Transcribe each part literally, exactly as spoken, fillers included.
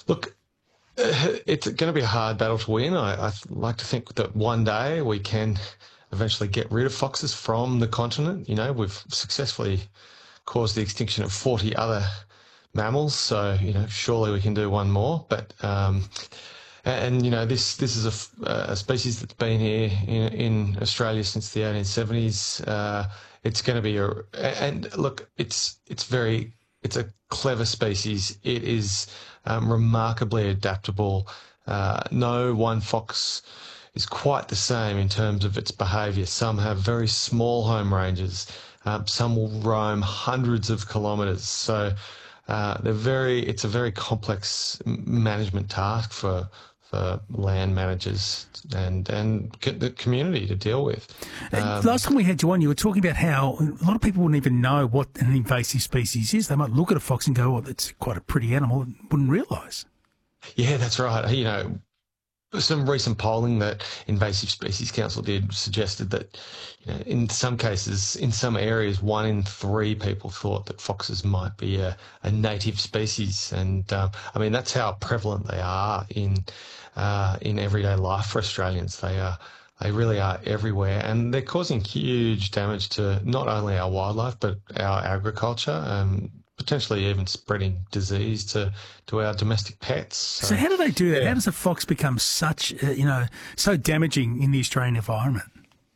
Look, uh, it's going to be a hard battle to win. I, I like to think that one day we can eventually get rid of foxes from the continent. You know, we've successfully caused the extinction of forty other mammals, so, you know, surely we can do one more. But um, and, you know, this this is a, a species that's been here in, in Australia since the eighteen seventies. Uh, it's going to be a and look, it's it's very it's a clever species. It is um, remarkably adaptable. Uh, no one fox is quite the same in terms of its behaviour. Some have very small home ranges. Um, some will roam hundreds of kilometres. So uh, they're very. It's a very complex management task for for land managers and and the community to deal with. Um, Last time we had you on, you were talking about how a lot of people wouldn't even know what an invasive species is. They might look at a fox and go, "Well, that's quite a pretty animal," and wouldn't realise. Yeah, that's right. You know, some recent polling that Invasive Species Council did suggested that, you know, in some cases, in some areas, one in three people thought that foxes might be a, a native species. And um, I mean, that's how prevalent they are in uh, in everyday life for Australians. They are, they really are everywhere, and they're causing huge damage to not only our wildlife but our agriculture. Um, potentially even spreading disease to, to our domestic pets. So, so how do they do that? Yeah. How does a fox become such, uh, you know, so damaging in the Australian environment?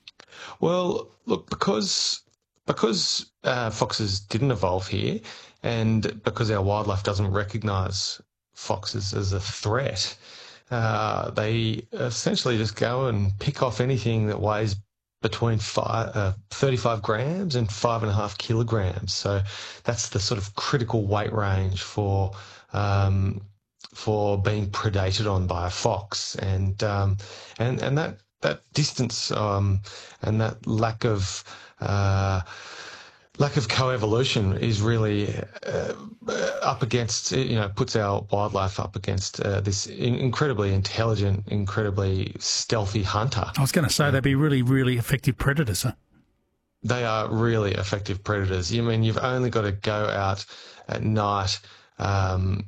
Well, look, because because uh, foxes didn't evolve here, and because our wildlife doesn't recognise foxes as a threat, uh, they essentially just go and pick off anything that weighs between five, uh, thirty-five grams and five and a half kilograms. So that's the sort of critical weight range for um, for being predated on by a fox, and um, and and that that distance um, and that lack of uh, lack of coevolution is really uh, up against, you know, puts our wildlife up against uh, this in- incredibly intelligent, incredibly stealthy hunter. I was going to say they'd be really, really effective predators, huh? They are really effective predators. I mean, you've only got to go out at night um,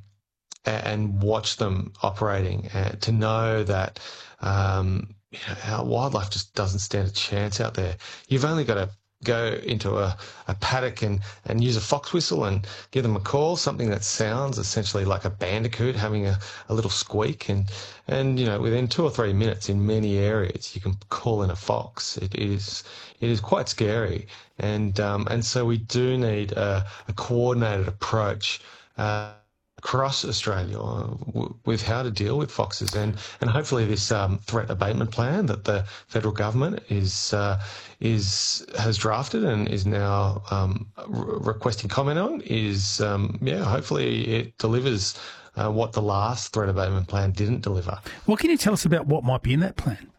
and watch them operating uh, to know that um, you know, our wildlife just doesn't stand a chance out there. You've only got to go into a, a paddock and, and use a fox whistle and give them a call, something that sounds essentially like a bandicoot having a, a little squeak. And, and, you know, within two or three minutes in many areas, you can call in a fox. It is it is quite scary. And um, and so we do need a, a coordinated approach uh, across Australia with how to deal with foxes, and and hopefully this um, threat abatement plan that the federal government is uh, is has drafted and is now um, re- requesting comment on is um, yeah hopefully it delivers uh, what the last threat abatement plan didn't deliver. What can you tell us about what might be in that plan?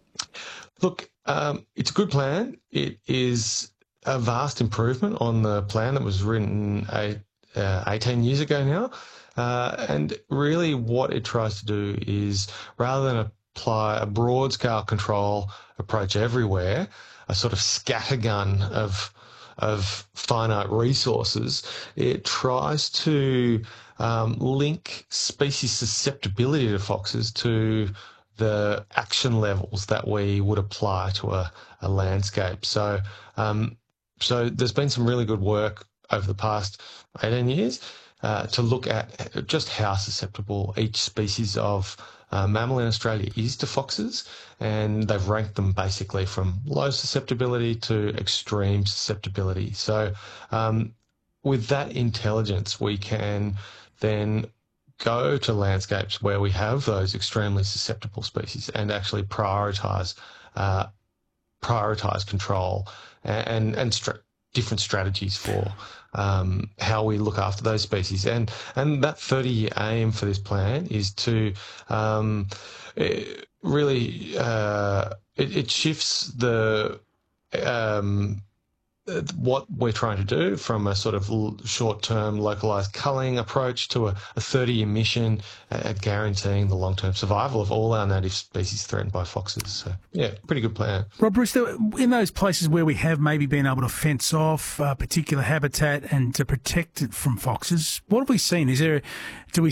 Look, um, it's a good plan. It is a vast improvement on the plan that was written eight, uh, eighteen years ago now. Uh, and really what it tries to do is, rather than apply a broad-scale control approach everywhere, a sort of scattergun of of finite resources, it tries to um, link species susceptibility to foxes to the action levels that we would apply to a, a landscape. So, um, so there's been some really good work over the past eighteen years Uh, to look at just how susceptible each species of uh, mammal in Australia is to foxes, and they've ranked them basically from low susceptibility to extreme susceptibility. So um, with that intelligence, we can then go to landscapes where we have those extremely susceptible species and actually prioritise uh, prioritise control and, and, and stra- different strategies for um, how we look after those species. And and that thirty-year aim for this plan is to um, it really, uh, it, it shifts the um, what we're trying to do from a sort of short-term localised culling approach to a, a thirty-year mission at guaranteeing the long-term survival of all our native species threatened by foxes. So, yeah, pretty good plan. Rob Bruce, in those places where we have maybe been able to fence off a particular habitat and to protect it from foxes, what have we seen? Is there, do we